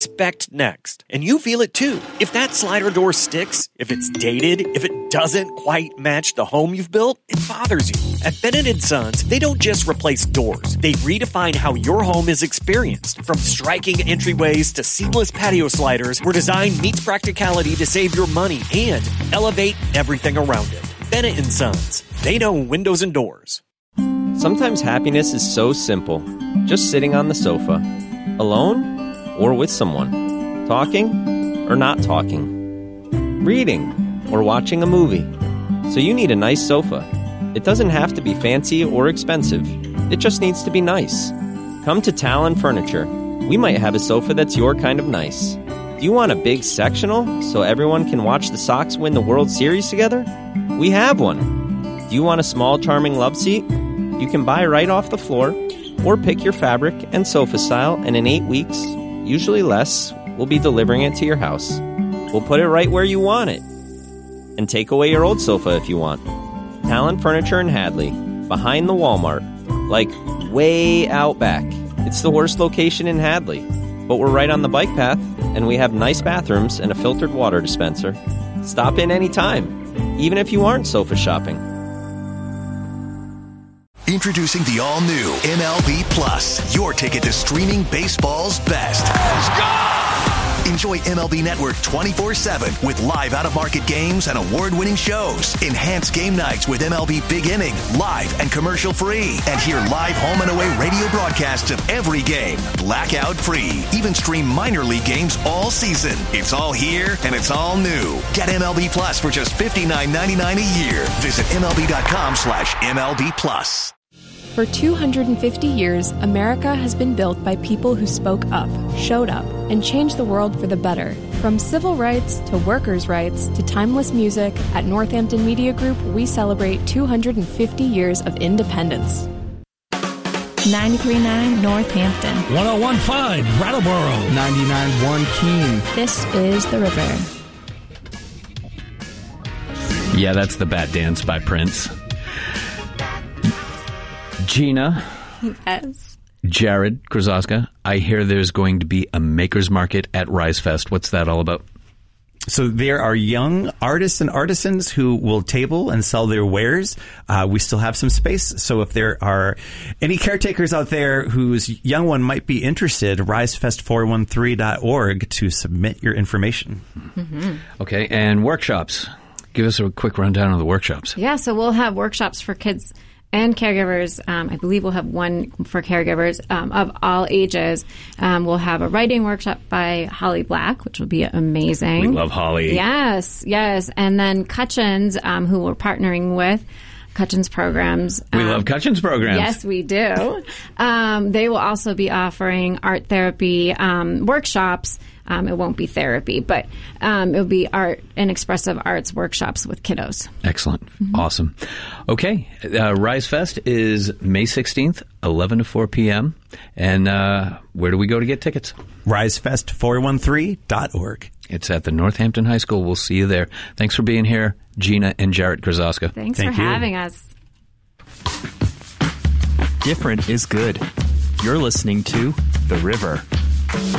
Expect next. And you feel it too. If that slider door sticks, if it's dated, if it doesn't quite match the home you've built, it bothers you. At Bennett & Sons, they don't just replace doors. They redefine how your home is experienced. From striking entryways to seamless patio sliders, where design meets practicality to save your money and elevate everything around it. Bennett & Sons. They know windows and doors. Sometimes happiness is so simple. Just sitting on the sofa. Alone or with someone. Talking or not talking. Reading or watching a movie. So you need a nice sofa. It doesn't have to be fancy or expensive. It just needs to be nice. Come to Talon Furniture. We might have a sofa that's your kind of nice. Do you want a big sectional so everyone can watch the Sox win the World Series together? We have one. Do you want a small, charming love seat? You can buy right off the floor or pick your fabric and sofa style, and in 8 weeks, usually less, we'll be delivering it to your house. We'll put it right where you want it. And take away your old sofa if you want. Talon Furniture in Hadley, behind the Walmart, like way out back. It's the worst location in Hadley, but we're right on the bike path, and we have nice bathrooms and a filtered water dispenser. Stop in anytime, even if you aren't sofa shopping. Introducing the all-new MLB Plus, your ticket to streaming baseball's best. Let's go! Enjoy MLB Network 24/7 with live out-of-market games and award-winning shows. Enhance game nights with MLB Big Inning, live and commercial-free. And hear live home and away radio broadcasts of every game, blackout-free. Even stream minor league games all season. It's all here, and it's all new. Get MLB Plus for just $59.99 a year. Visit MLB.com/MLB Plus. For 250 years, America has been built by people who spoke up, showed up, and changed the world for the better. From civil rights to workers' rights to timeless music, at Northampton Media Group, we celebrate 250 years of independence. 93.9 Northampton. 101.5 Brattleboro. 99.1 Keene. This is The River. Yeah, that's The Bat Dance by Prince. Gina. Yes. Jared Krzaska, I hear there's going to be a maker's market at Rise Fest. What's that all about? So there are young artists and artisans who will table and sell their wares. We still have some space. So if there are any caretakers out there whose young one might be interested, risefest413.org to submit your information. Mm-hmm. Okay, and workshops. Give us a quick rundown of the workshops. Yeah, so we'll have workshops for kids and caregivers. I believe we'll have one for caregivers of all ages. We'll have a writing workshop by Holly Black, which will be amazing. We love Holly. Yes, yes. And then Cutchins, who we're partnering with, Cutchins Programs. We love Cutchins Programs. Yes, we do. They will also be offering art therapy workshops. It won't be therapy, but it'll be art and expressive arts workshops with kiddos. Excellent. Mm-hmm. Awesome. Okay. Rise Fest is May 16th, 11 to 4 p.m. And where do we go to get tickets? Risefest413.org. It's at the Northampton High School. We'll see you there. Thanks for being here, Gina and Jarrett Krzaska. Thanks for having us. Different is good. You're listening to The River.